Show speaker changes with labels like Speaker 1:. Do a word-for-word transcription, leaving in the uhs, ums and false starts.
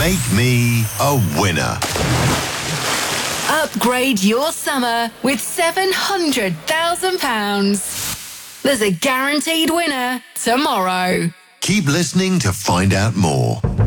Speaker 1: Make me a winner.
Speaker 2: Upgrade your summer with seven hundred thousand pounds. There's a guaranteed winner tomorrow.
Speaker 1: Keep listening to find out more.